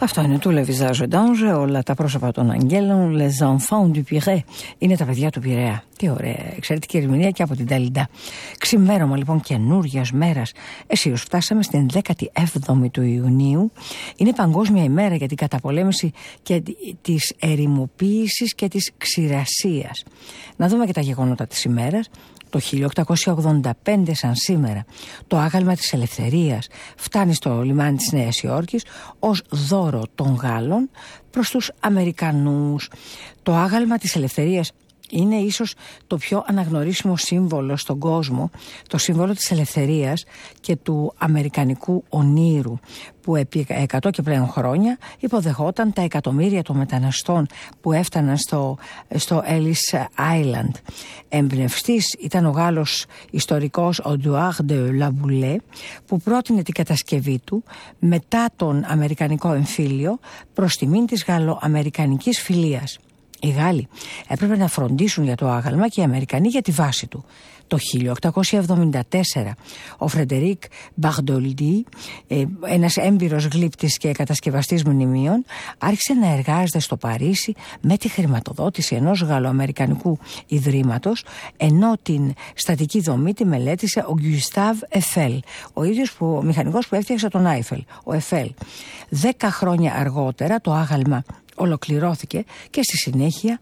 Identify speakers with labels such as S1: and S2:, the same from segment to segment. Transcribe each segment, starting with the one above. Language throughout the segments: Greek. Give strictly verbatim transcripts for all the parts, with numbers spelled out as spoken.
S1: Αυτό είναι του Le Visage d'Ange, όλα τα πρόσωπα των αγγέλων, Les Enfants du Pirée. Είναι τα παιδιά του Πειραιά. Τι ωραία, εξαιρετική ερμηνεία και από την Ταλιντά. Ξημέρωμα λοιπόν καινούργιας μέρας. Εσείως φτάσαμε στην δέκατη έβδομη του Ιουνίου. Είναι παγκόσμια ημέρα για την καταπολέμηση και της ερημοποίησης και της ξηρασίας. Να δούμε και τα γεγονότα της ημέρας. Το χίλια οκτακόσια ογδόντα πέντε σαν σήμερα το άγαλμα της ελευθερίας φτάνει στο λιμάνι της Νέας Υόρκης ως δώρο των Γάλλων προς τους Αμερικανούς. Το άγαλμα της ελευθερίας είναι ίσως το πιο αναγνωρίσιμο σύμβολο στον κόσμο, το σύμβολο της ελευθερίας και του αμερικανικού ονείρου, που επί εκατό και πλέον χρόνια υποδεχόταν τα εκατομμύρια των μεταναστών που έφταναν στο, στο Ellis Island. Εμπνευστής ήταν ο Γάλλος ιστορικός ο Édouard de La Boulaye, που πρότεινε την κατασκευή του μετά τον αμερικανικό εμφύλιο προς τιμήν της γαλλο-αμερικανικής φιλίας. Οι Γάλλοι έπρεπε να φροντίσουν για το άγαλμα και οι Αμερικανοί για τη βάση του. Το χίλια οκτακόσια εβδομήντα τέσσερα ο Φρεντερίκ Μπαρντολντί, ένας έμπειρος γλύπτης και κατασκευαστής μνημείων, άρχισε να εργάζεται στο Παρίσι με τη χρηματοδότηση ενός γαλλοαμερικανικού ιδρύματος, ενώ την στατική δομή τη μελέτησε ο Γκουστάβ Εφέλ, ο ίδιος που, ο μηχανικός που έφτιαξε τον Άιφελ, ο Εφέλ. Δέκα χρόνια αργότερα το άγαλμα ολοκληρώθηκε και στη συνέχεια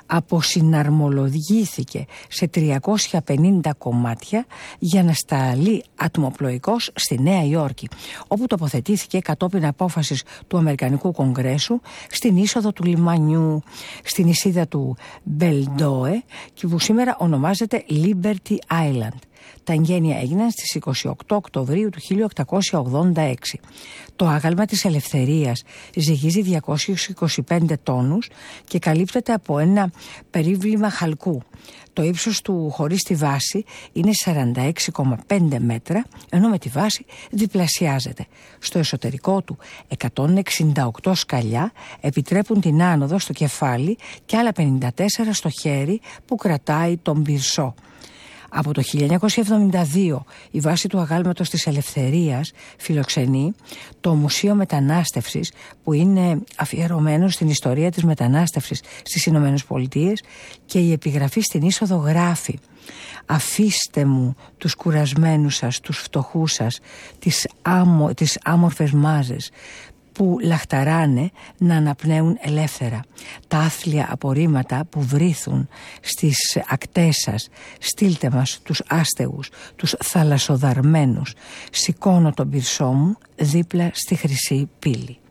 S1: αποσυναρμολογήθηκε σε τριακόσια πενήντα κομμάτια για να σταλεί ατμοπλοϊκώς στη Νέα Υόρκη, όπου τοποθετήθηκε κατόπιν απόφασης του Αμερικανικού Κογκρέσου στην είσοδο του λιμανιού, στην νησίδα του Μπελντόε, και που σήμερα ονομάζεται Liberty Island. Τα εγγένεια έγιναν στις είκοσι οκτώ Οκτωβρίου του χίλια οκτακόσια ογδόντα έξι. Το άγαλμα της ελευθερίας ζυγίζει διακόσιους είκοσι πέντε τόνους και καλύπτεται από ένα περίβλημα χαλκού. Το ύψος του χωρίς τη βάση είναι σαράντα έξι κόμμα πέντε μέτρα, ενώ με τη βάση διπλασιάζεται. Στο εσωτερικό του εκατόν εξήντα οκτώ σκαλιά επιτρέπουν την άνοδο στο κεφάλι και άλλα πενήντα τέσσερα στο χέρι που κρατάει τον πυρσό. Από το χίλια εννιακόσια εβδομήντα δύο η βάση του αγάλματος της ελευθερίας φιλοξενεί το Μουσείο Μετανάστευσης, που είναι αφιερωμένο στην ιστορία της μετανάστευσης στις Ηνωμένες Πολιτείες, και η επιγραφή στην είσοδο γράφει: «Αφήστε μου τους κουρασμένους σας, τους φτωχούς σας, τις, άμο, τις άμορφες μάζες που λαχταράνε να αναπνέουν ελεύθερα, τα άθλια απορρίμματα που βρίθουν στις ακτές σας. Στείλτε μας τους άστεγους, τους θαλασσοδαρμένους. Σηκώνω τον πυρσό μου δίπλα στη χρυσή πύλη».